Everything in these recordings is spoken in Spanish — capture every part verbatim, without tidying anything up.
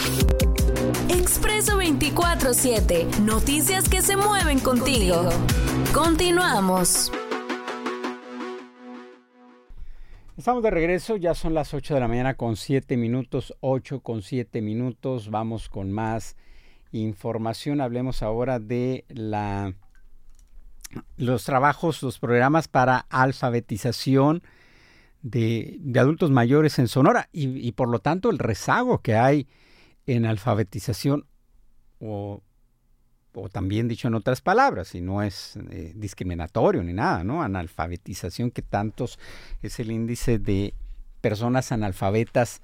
Expreso veinticuatro siete. Noticias que se mueven contigo. Continuamos. Estamos de regreso, ya son las ocho de la mañana con siete minutos, ocho con siete minutos. Vamos con más información. Hablemos ahora de la los trabajos, los programas para alfabetización de, de adultos mayores en Sonora y, y por lo tanto el rezago que hay en alfabetización o, o también dicho en otras palabras, y no es eh, discriminatorio ni nada, ¿no? Analfabetización, que tantos es el índice de personas analfabetas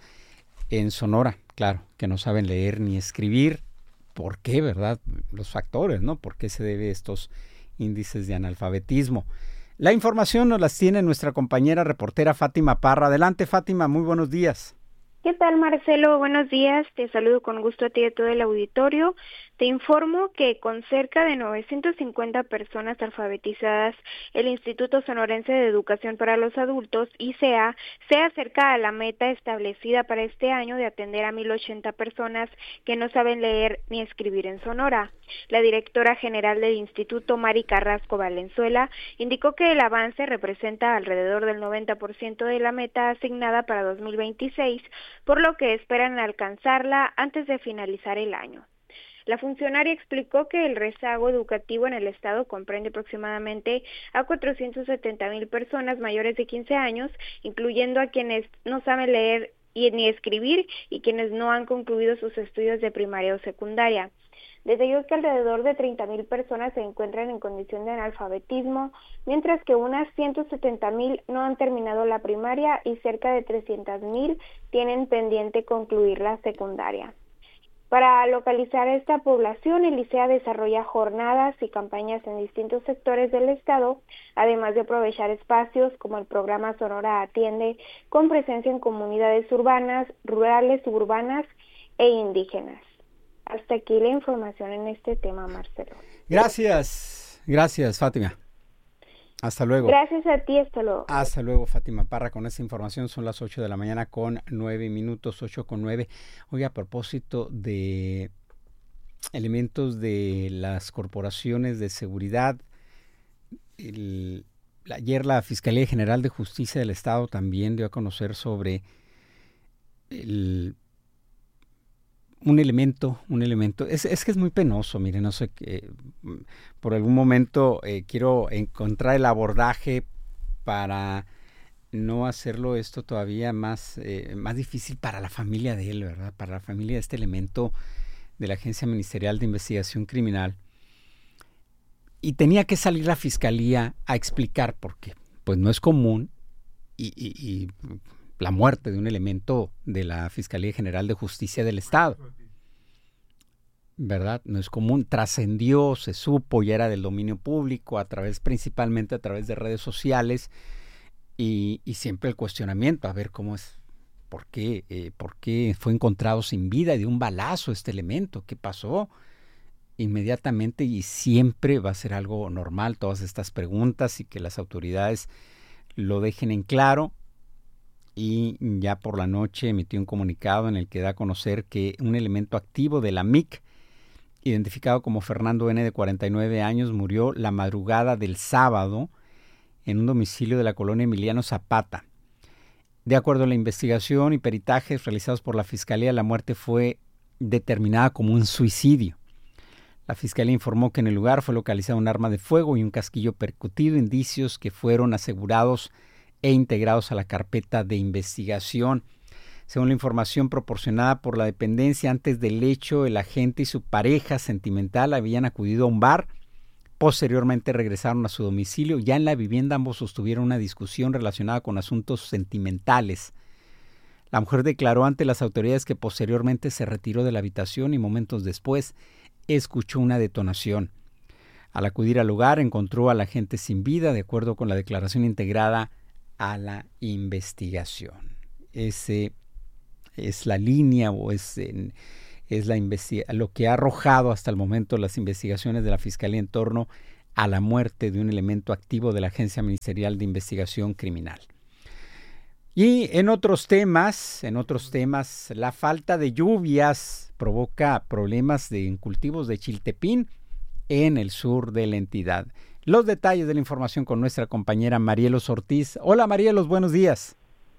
en Sonora, claro, que no saben leer ni escribir. ¿Por qué, verdad? Los factores, ¿no? ¿Por qué se debe estos índices de analfabetismo? La información nos las tiene nuestra compañera reportera Fátima Parra. Adelante, Fátima, muy buenos días. ¿Qué tal, Marcelo? Buenos días, te saludo con gusto a ti y a todo el auditorio. Te informo que con cerca de novecientas cincuenta personas alfabetizadas, el Instituto Sonorense de Educación para los Adultos, I C E A, se acerca a la meta establecida para este año de atender a mil ochenta personas que no saben leer ni escribir en Sonora. La directora general del instituto, Mari Carrasco Valenzuela, indicó que el avance representa alrededor del noventa por ciento de la meta asignada para dos mil veintiséis, por lo que esperan alcanzarla antes de finalizar el año. La funcionaria explicó que el rezago educativo en el estado comprende aproximadamente a cuatrocientas setenta mil personas mayores de quince años, incluyendo a quienes no saben leer y ni escribir y quienes no han concluido sus estudios de primaria o secundaria. Detalló que alrededor de treinta mil personas se encuentran en condición de analfabetismo, mientras que unas ciento setenta mil no han terminado la primaria y cerca de trescientas mil tienen pendiente concluir la secundaria. Para localizar a esta población, el I C E A desarrolla jornadas y campañas en distintos sectores del estado, además de aprovechar espacios como el programa Sonora Atiende, con presencia en comunidades urbanas, rurales, suburbanas e indígenas. Hasta aquí la información en este tema, Marcelo. Gracias, gracias, Fátima. Hasta luego. Gracias a ti, hasta luego. Hasta luego, Fátima Parra, con esta información. Son las ocho de la mañana con nueve minutos, ocho con nueve. Oye, a propósito de elementos de las corporaciones de seguridad, el, ayer la Fiscalía General de Justicia del Estado también dio a conocer sobre el... Un elemento, un elemento, es, es que es muy penoso, miren, no sé, eh, por algún momento eh, quiero encontrar el abordaje para no hacerlo esto todavía más, eh, más difícil para la familia de él, ¿verdad? Para la familia de este elemento de la Agencia Ministerial de Investigación Criminal. Y tenía que salir la Fiscalía a explicar por qué. Pues no es común y... y, y la muerte de un elemento de la Fiscalía General de Justicia del Estado, ¿verdad? No es común, trascendió, se supo, ya era del dominio público, a través, principalmente a través de redes sociales, y, y siempre el cuestionamiento, a ver cómo es, por qué, eh, por qué fue encontrado sin vida de un balazo este elemento, qué pasó inmediatamente, y siempre va a ser algo normal todas estas preguntas y que las autoridades lo dejen en claro. Y ya por la noche emitió un comunicado en el que da a conocer que un elemento activo de la M I C, identificado como Fernando N., de cuarenta y nueve años, murió la madrugada del sábado en un domicilio de la colonia Emiliano Zapata. De acuerdo a la investigación y peritajes realizados por la Fiscalía, la muerte fue determinada como un suicidio. La Fiscalía informó que en el lugar fue localizado un arma de fuego y un casquillo percutido, indicios que fueron asegurados e integrados a la carpeta de investigación. Según la información proporcionada por la dependencia, antes del hecho, el agente y su pareja sentimental habían acudido a un bar. Posteriormente regresaron a su domicilio. Ya en la vivienda ambos sostuvieron una discusión relacionada con asuntos sentimentales. La mujer declaró ante las autoridades que posteriormente se retiró de la habitación y momentos después escuchó una detonación. Al acudir al lugar encontró al agente sin vida, de acuerdo con la declaración integrada a la investigación. Ese es la línea o es, en, es la investiga- lo que ha arrojado hasta el momento las investigaciones de la Fiscalía en torno a la muerte de un elemento activo de la Agencia Ministerial de Investigación Criminal. Y en otros temas, en otros temas, la falta de lluvias provoca problemas de, en cultivos de chiltepín en el sur de la entidad. Los detalles de la información con nuestra compañera Marielos Ortiz. Hola Marielos, buenos días.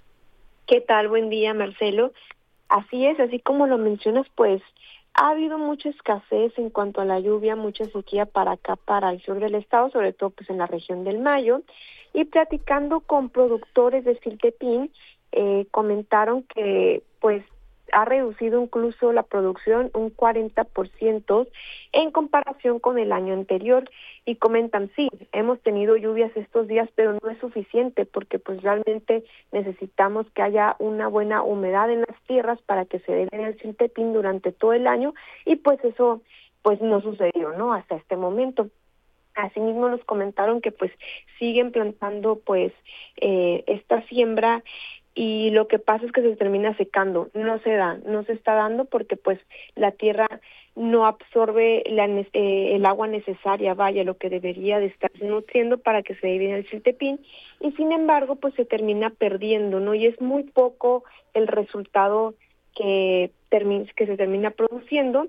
¿Qué tal? Buen día, Marcelo. Así es, así como lo mencionas, pues ha habido mucha escasez en cuanto a la lluvia, mucha sequía para acá, para el sur del estado, sobre todo pues en la región del Mayo. Y platicando con productores de chiltepín, eh, comentaron que pues ha reducido incluso la producción un cuarenta por ciento en comparación con el año anterior. Y comentan, sí, hemos tenido lluvias estos días, pero no es suficiente porque pues realmente necesitamos que haya una buena humedad en las tierras para que se dé el chiltepín durante todo el año, y pues eso pues no sucedió, ¿no? Hasta este momento. Asimismo nos comentaron que pues siguen plantando pues eh, esta siembra, y lo que pasa es que se termina secando, no se da, no se está dando porque pues la tierra no absorbe la, eh, el agua necesaria, vaya, lo que debería de estar nutriendo para que se dé bien el chiltepín, y sin embargo pues se termina perdiendo, ¿no? Y es muy poco el resultado que, termi- que se termina produciendo.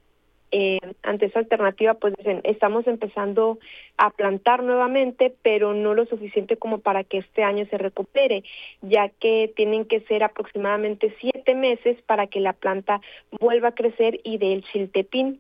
Eh, ante esa alternativa, pues dicen, estamos empezando a plantar nuevamente, pero no lo suficiente como para que este año se recupere, ya que tienen que ser aproximadamente siete meses para que la planta vuelva a crecer y dé el chiltepín.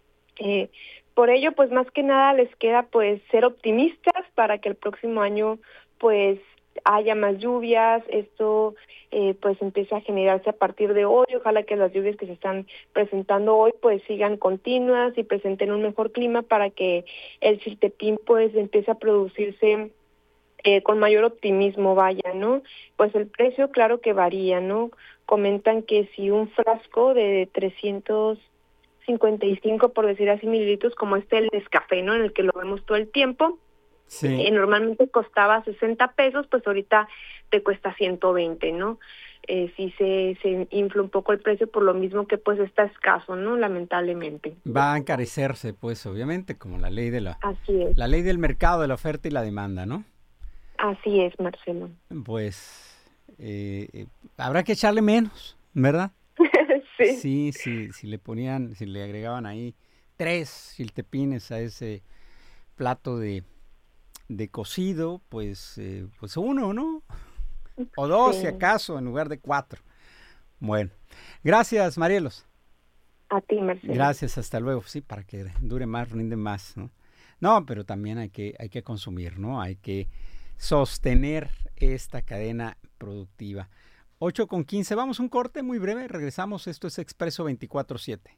Eh, por ello, pues más que nada les queda pues ser optimistas para que el próximo año pues haya más lluvias. Esto eh, pues empieza a generarse a partir de hoy. Ojalá que las lluvias que se están presentando hoy pues sigan continuas y presenten un mejor clima para que el chiltepín pues empiece a producirse eh, con mayor optimismo, vaya, ¿no? Pues el precio claro que varía, ¿no? Comentan que si un frasco de trescientos cincuenta y cinco, por decir así, mililitros, como este el Nescafé, ¿no? En el que lo vemos todo el tiempo, sí. eh, normalmente costaba sesenta pesos, pues ahorita te cuesta ciento veinte, ¿no? Eh, sí se, se infla un poco el precio por lo mismo que pues está escaso, ¿no? Lamentablemente. Va a encarecerse, pues, obviamente, como la ley de la... Así es. La ley del mercado, de la oferta y la demanda, ¿no? Así es, Marcelo. Pues, eh, eh, habrá que echarle menos, ¿verdad? Sí. Sí, sí, si le ponían, si le agregaban ahí tres chiltepines a ese plato de, de cocido, pues, eh, pues uno, ¿no? O dos, sí. Si acaso, en lugar de cuatro. Bueno, gracias, Marielos. A ti, Marcelo. Gracias, hasta luego. Sí, para que dure más, rinde más, ¿no? No, pero también hay que, hay que consumir, ¿no? Hay que sostener esta cadena productiva. ocho con quince, vamos a un corte muy breve, regresamos, esto es Expreso veinticuatro siete.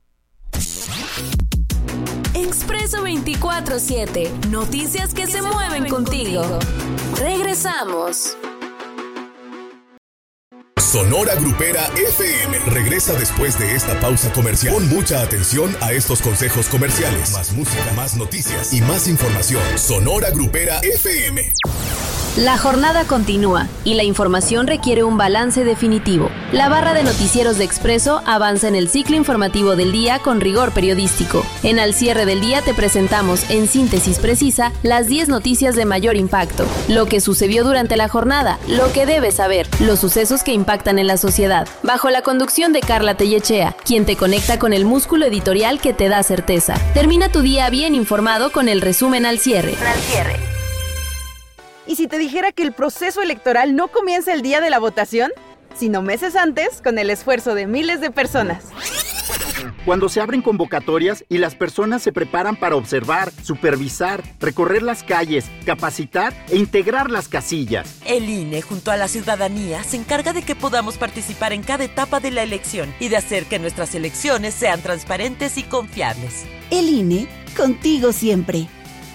Expreso veinticuatro siete, noticias que, que se, se mueven, mueven contigo. contigo. Regresamos. Sonora Grupera F M regresa después de esta pausa comercial. Pon mucha atención a estos consejos comerciales. Más música, más noticias y más información. Sonora Grupera F M. La jornada continúa y la información requiere un balance definitivo. La barra de noticieros de Expreso avanza en el ciclo informativo del día con rigor periodístico. En Al Cierre del Día te presentamos en síntesis precisa las diez noticias de mayor impacto, lo que sucedió durante la jornada, lo que debes saber, los sucesos que impactan en la sociedad, bajo la conducción de Carla Tellechea, quien te conecta con el músculo editorial que te da certeza. Termina tu día bien informado con el resumen Al Cierre. Al Cierre. ¿Y si te dijera que el proceso electoral no comienza el día de la votación, sino meses antes, con el esfuerzo de miles de personas? Cuando se abren convocatorias y las personas se preparan para observar, supervisar, recorrer las calles, capacitar e integrar las casillas. El I N E, junto a la ciudadanía, se encarga de que podamos participar en cada etapa de la elección y de hacer que nuestras elecciones sean transparentes y confiables. El I N E, contigo siempre.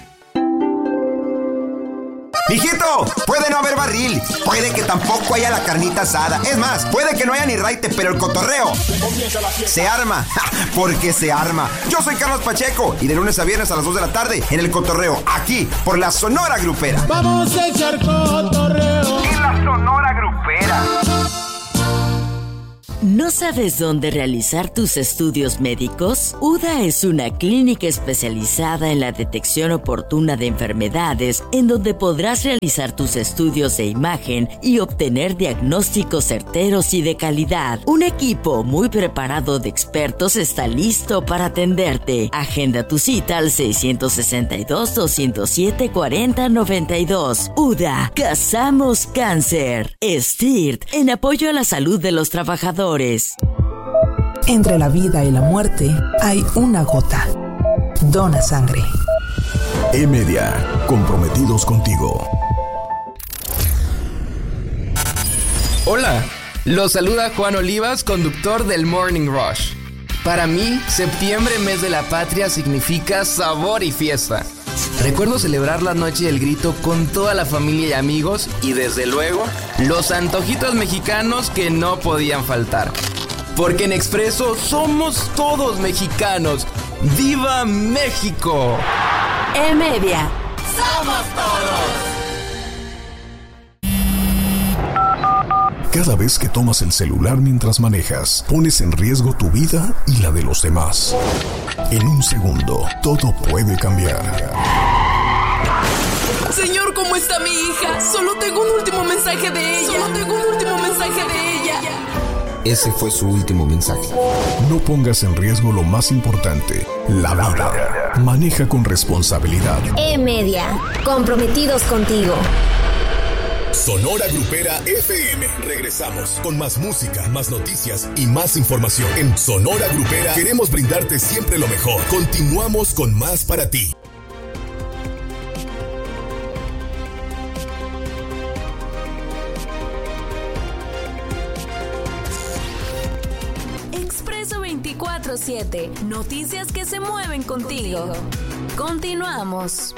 ¡Mijito! Puede no haber barril, puede que tampoco haya la carnita asada. Es más, puede que no haya ni raite, pero el cotorreo se arma, ¡ja! Porque se arma. Yo soy Carlos Pacheco y de lunes a viernes a las dos de la tarde en el cotorreo, aquí por la Sonora Grupera. Vamos a echar cotorreo en la Sonora Grupera. ¿No sabes dónde realizar tus estudios médicos? U D A es una clínica especializada en la detección oportuna de enfermedades, en donde podrás realizar tus estudios de imagen y obtener diagnósticos certeros y de calidad. Un equipo muy preparado de expertos está listo para atenderte. Agenda tu cita al seiscientos sesenta y dos, doscientos siete, cuarenta, noventa y dos. U D A, cazamos cáncer. S T I R T, en apoyo a la salud de los trabajadores. Entre la vida y la muerte hay una gota. Dona sangre. E-Media, comprometidos contigo. Hola, los saluda Juan Olivas, conductor del Morning Rush. Para mí, septiembre, mes de la patria, significa sabor y fiesta. Recuerdo celebrar la noche del grito con toda la familia y amigos y, desde luego, los antojitos mexicanos que no podían faltar. Porque en Expreso somos todos mexicanos. ¡Viva México! E-Media. ¡Somos todos! Cada vez que tomas el celular mientras manejas, pones en riesgo tu vida y la de los demás. En un segundo, todo puede cambiar. Señor, ¿cómo está mi hija? Solo tengo un último mensaje de ella. Solo tengo un último mensaje de ella. Ese fue su último mensaje. No pongas en riesgo lo más importante, la vida. Maneja con responsabilidad. E-Media, comprometidos contigo. Sonora Grupera F M. Regresamos con más música, más noticias y más información. En Sonora Grupera queremos brindarte siempre lo mejor. Continuamos con más para ti. Expreso veinticuatro siete. Noticias que se mueven contigo. contigo. Continuamos.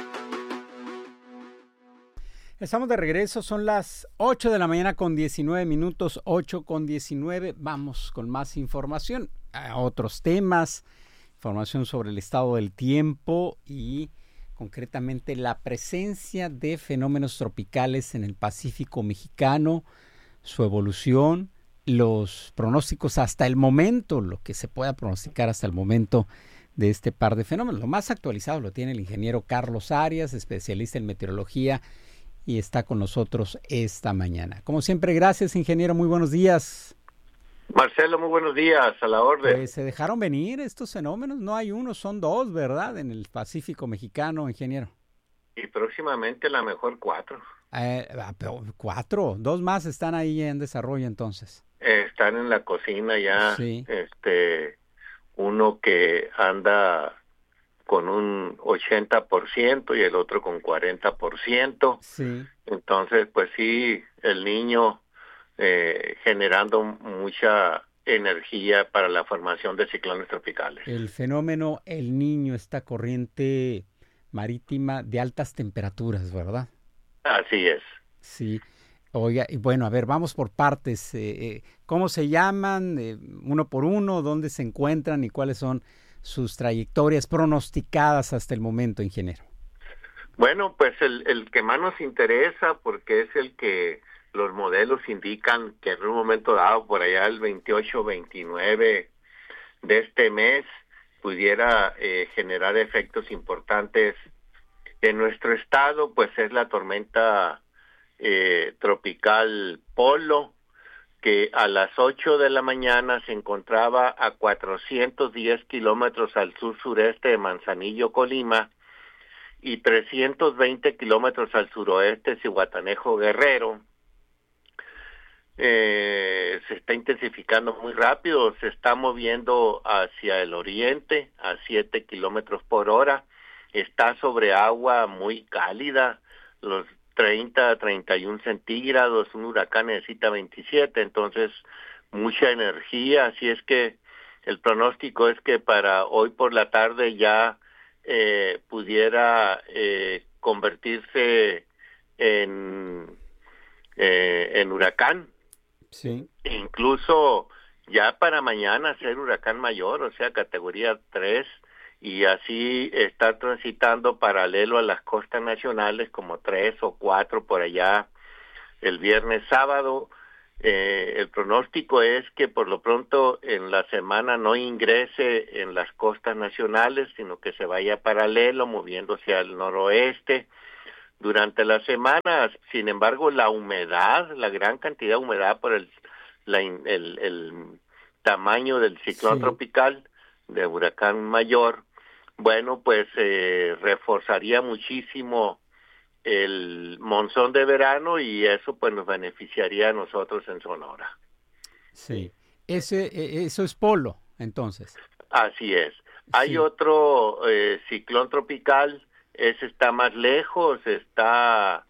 Estamos de regreso, son las ocho de la mañana con diecinueve minutos, ocho con diecinueve. Vamos con más información, a otros temas, información sobre el estado del tiempo y concretamente la presencia de fenómenos tropicales en el Pacífico mexicano, su evolución, los pronósticos hasta el momento, lo que se pueda pronosticar hasta el momento de este par de fenómenos. Lo más actualizado lo tiene el ingeniero Carlos Arias, especialista en meteorología, y está con nosotros esta mañana. Como siempre, gracias, ingeniero, muy buenos días. Marcelo, muy buenos días, a la orden. Pues, ¿se dejaron venir estos fenómenos? No hay uno, son dos, ¿verdad? En el Pacífico mexicano, ingeniero. Y próximamente a la mejor cuatro. Eh, cuatro, dos más están ahí en desarrollo entonces. Eh, están en la cocina ya, sí. este, uno que anda con un ochenta por ciento y el otro con cuarenta por ciento. Sí. Entonces, pues sí, el niño eh, generando mucha energía para la formación de ciclones tropicales. El fenómeno El Niño, esta corriente marítima de altas temperaturas, ¿verdad? Así es. Sí. Oiga, y bueno, a ver, vamos por partes. Eh, eh, ¿Cómo se llaman? Eh, uno por uno, ¿dónde se encuentran y cuáles son sus trayectorias pronosticadas hasta el momento, ingeniero? Bueno, pues el, el que más nos interesa, porque es el que los modelos indican que en un momento dado, por allá el veintiocho, veintinueve de este mes, pudiera eh, generar efectos importantes en nuestro estado, pues es la tormenta eh, tropical Polo, que a las ocho de la mañana se encontraba a cuatrocientos diez kilómetros al sur-sureste de Manzanillo, Colima, y trescientos veinte kilómetros al suroeste de Zihuatanejo, Guerrero. Eh, se está intensificando muy rápido, se está moviendo hacia el oriente a siete kilómetros por hora, está sobre agua muy cálida, los treinta, treinta y uno centígrados, un huracán necesita veintisiete, entonces mucha energía, así es que el pronóstico es que para hoy por la tarde ya eh, pudiera eh, convertirse en, eh, en huracán. Sí. Incluso ya para mañana ser huracán mayor, o sea, categoría tres, y así está transitando paralelo a las costas nacionales como tres o cuatro por allá el viernes sábado. Eh, el pronóstico es que por lo pronto en la semana no ingrese en las costas nacionales, sino que se vaya paralelo, moviéndose al noroeste durante la semana. Sin embargo, la humedad, la gran cantidad de humedad por el, la, el, el tamaño del ciclón sí. tropical, de huracán mayor, bueno, pues eh, reforzaría muchísimo el monzón de verano y eso pues nos beneficiaría a nosotros en Sonora. Sí, ese eso es polo, entonces. Así es. Hay sí. otro eh, ciclón tropical, ese está más lejos, está,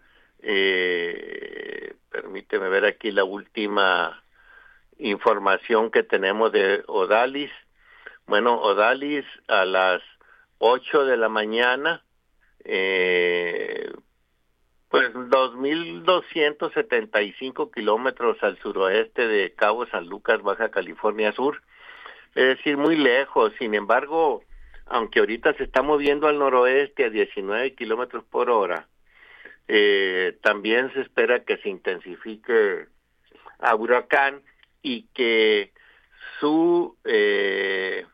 eh, permíteme ver aquí la última información que tenemos de Odalis. Bueno, Odalis a las ocho de la mañana, eh, pues dos mil doscientos setenta y cinco kilómetros al suroeste de Cabo San Lucas, Baja California Sur, es decir, muy lejos. Sin embargo, aunque ahorita se está moviendo al noroeste a diecinueve kilómetros por hora, eh, también se espera que se intensifique a huracán y que su eh,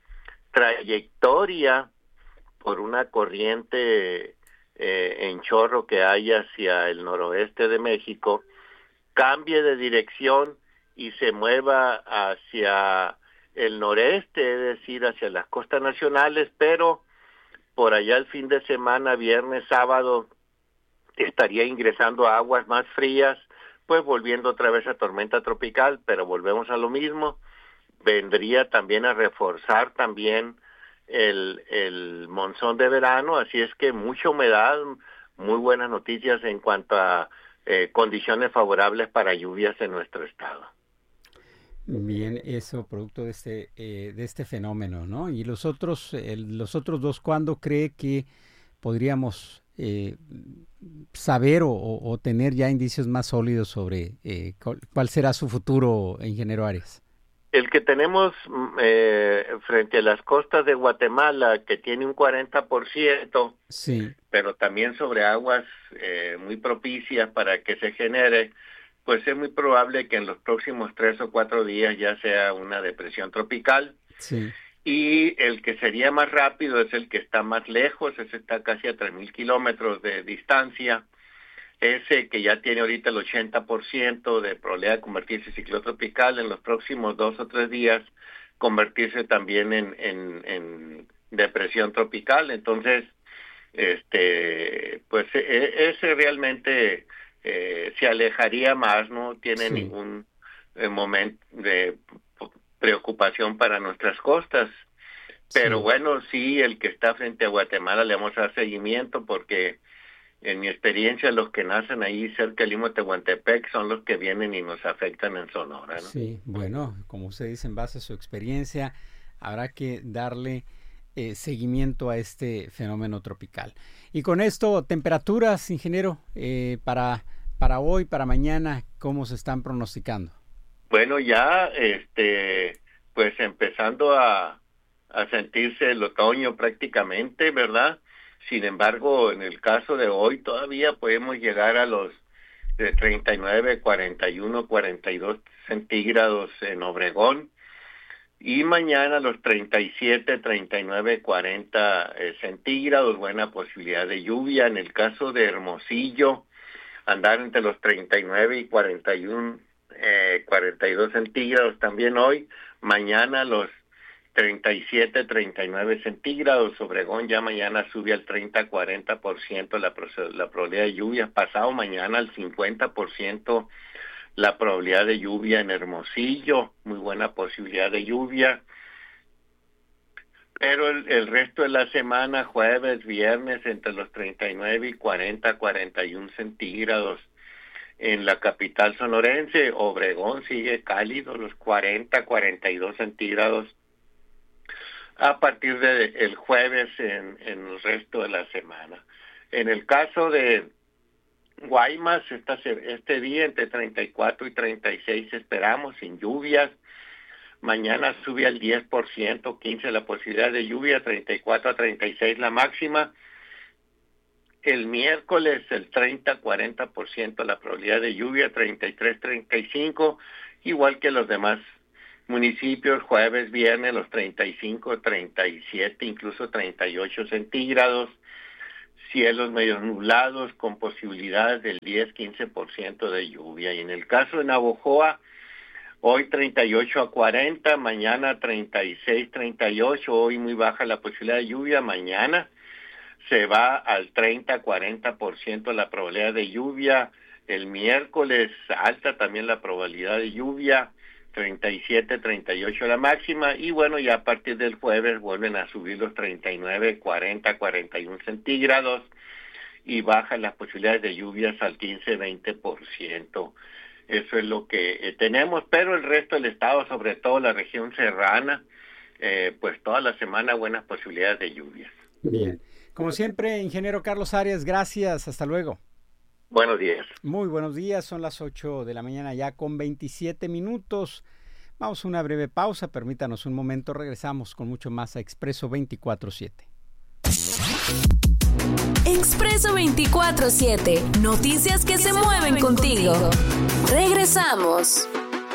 trayectoria por una corriente eh, en chorro que hay hacia el noroeste de México cambie de dirección y se mueva hacia el noreste, es decir, hacia las costas nacionales, pero por allá el fin de semana, viernes, sábado, estaría ingresando a aguas más frías, pues volviendo otra vez a tormenta tropical, pero volvemos a lo mismo. Vendría también a reforzar también el, el monzón de verano, así es que mucha humedad, muy buenas noticias en cuanto a eh, condiciones favorables para lluvias en nuestro estado. Bien, eso producto de este eh, de este fenómeno, ¿no? Y los otros eh, los otros dos, ¿cuándo cree que podríamos eh, saber o, o tener ya indicios más sólidos sobre eh, cuál, cuál será su futuro, ingeniero Arias? El que tenemos eh, frente a las costas de Guatemala, que tiene un cuarenta por ciento, sí. pero también sobre aguas eh, muy propicias para que se genere, pues es muy probable que en los próximos tres o cuatro días ya sea una depresión tropical. Sí. Y el que sería más rápido es el que está más lejos, ese está casi a tres mil kilómetros de distancia. Ese que ya tiene ahorita el ochenta por ciento de probabilidad de convertirse en ciclón tropical, en los próximos dos o tres días convertirse también en, en, en depresión tropical. Entonces, este, pues e, ese realmente eh, se alejaría más, no tiene sí. ningún eh, momento de preocupación para nuestras costas. Pero sí. bueno, sí, el que está frente a Guatemala le vamos a dar seguimiento porque en mi experiencia, los que nacen ahí cerca del Istmo de Tehuantepec son los que vienen y nos afectan en Sonora, ¿no? Sí, bueno, como usted dice, en base a su experiencia, habrá que darle eh, seguimiento a este fenómeno tropical. Y con esto, temperaturas, ingeniero, eh, para, para hoy, para mañana, ¿cómo se están pronosticando? Bueno, ya, este, pues empezando a, a sentirse el otoño prácticamente, ¿verdad? Sin embargo, en el caso de hoy todavía podemos llegar a los de treinta y nueve, cuarenta y uno, cuarenta y dos centígrados en Obregón y mañana los treinta y siete, treinta y nueve, cuarenta eh, centígrados, buena posibilidad de lluvia. En el caso de Hermosillo, andar entre los treinta y nueve y cuarenta y uno, eh, cuarenta y dos centígrados también hoy. Mañana los treinta y siete, treinta y nueve centígrados. Obregón ya mañana sube al treinta a cuarenta por ciento la, la probabilidad de lluvia. Pasado mañana al cincuenta por ciento la probabilidad de lluvia en Hermosillo. Muy buena posibilidad de lluvia. Pero el, el resto de la semana, jueves, viernes, entre los treinta y nueve y cuarenta, cuarenta y uno centígrados. En la capital sonorense, Obregón sigue cálido, los cuarenta, cuarenta y dos centígrados. A partir del de jueves en, en el resto de la semana. En el caso de Guaymas, esta, este día entre treinta y cuatro y treinta y seis esperamos sin lluvias. Mañana sube al diez por ciento, quince la posibilidad de lluvia, treinta y cuatro a treinta y seis la máxima. El miércoles el treinta a cuarenta por ciento la probabilidad de lluvia, treinta y tres a treinta y cinco, igual que los demás municipios. Jueves, viernes los treinta y cinco, treinta y siete, incluso treinta y ocho centígrados. Cielos medio nublados con posibilidades del diez a quince por ciento de lluvia. Y en el caso de Navojoa, hoy treinta y ocho a cuarenta, mañana treinta y seis a treinta y ocho, hoy muy baja la posibilidad de lluvia, mañana se va al treinta a cuarenta por ciento la probabilidad de lluvia, el miércoles alta también la probabilidad de lluvia, treinta y siete a treinta y ocho la máxima, y bueno, ya a partir del jueves vuelven a subir los treinta y nueve, cuarenta, cuarenta y uno centígrados, y bajan las posibilidades de lluvias al quince a veinte por ciento. Eso es lo que eh, tenemos, pero el resto del estado, sobre todo la región serrana, eh, pues toda la semana buenas posibilidades de lluvias. Bien. Como siempre, ingeniero Carlos Arias, gracias. Hasta luego. Buenos días. Muy buenos días. Son las ocho de la mañana ya con veintisiete minutos. Vamos a una breve pausa. Permítanos un momento. Regresamos con mucho más a Expreso veinticuatro siete. Expreso veinticuatro siete. Noticias que se mueven contigo. Regresamos.